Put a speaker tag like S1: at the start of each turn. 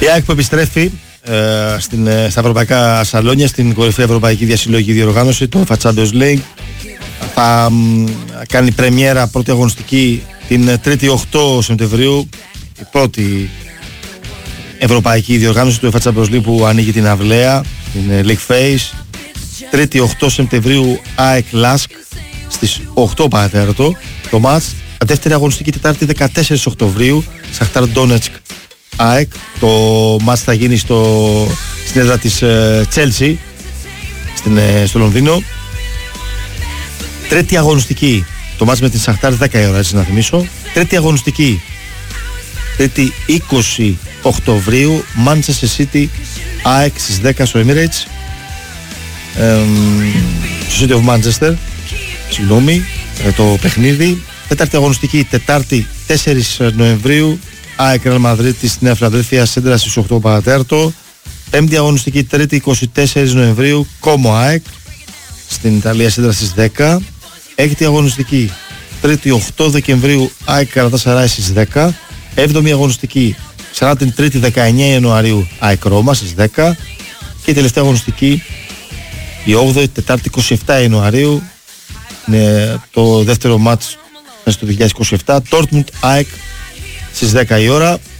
S1: Η ΑΕΚ που επιστρέφει στα ευρωπαϊκά σαλόνια, στην κορυφαία ευρωπαϊκή διασυλλογική διοργάνωση, το UEFA Champions League. Θα κάνει πρεμιέρα πρώτη αγωνιστική την 3η 8 Σεπτεμβρίου, η πρώτη ευρωπαϊκή διοργάνωση του UEFA Champions League που ανοίγει την αυλαία, την League Phase. 3η 8 Σεπτεμβρίου ΑΕΚ Λάσκ στις 8 παρατέταρτο το μάτς. Δεύτερη αγωνιστική Τετάρτη 14 Οκτωβρίου, Σαχτάρ Ντόνετσκ ΑΕΚ. Το μάτς θα γίνει στην έδρα της Chelsea στο Λονδίνο. Τρίτη αγωνιστική, το μάτς με την Σαχτάρ 10 η ώρα, έτσι να θυμίσω. Τρίτη αγωνιστική, Τρίτη 20 Οκτωβρίου, Manchester City ΑΕΚ στις 10 στο Emirates, στο City of Manchester, συγγνώμη, το παιχνίδι. Τέταρτη αγωνιστική, Τετάρτη 4 Νοεμβρίου, ΑΕΚ Real Madrid στη Νέα Φιλαδέλφια, σέντρα στις 8 παρατέταρτο. Πέμπτη αγωνιστική, Τρίτη 24 Νοεμβρίου, Como ΑΕΚ στην Ιταλία, σέντρα στις 10. Έκτη αγωνιστική, Τρίτη 8 Δεκεμβρίου, ΑΕΚ Καλατασαράι στις 10. Έβδομη αγωνιστική, ξανά την Τρίτη 19 Ιανουαρίου, ΑΕΚ Ρώμα στις 10. Και η τελευταία αγωνιστική, η 8η Τετάρτη 27 Ιανουαρίου, είναι το δεύτερο μάτς μέσα στο 2027, Dortmund ΑΕΚ στις 10 η ώρα.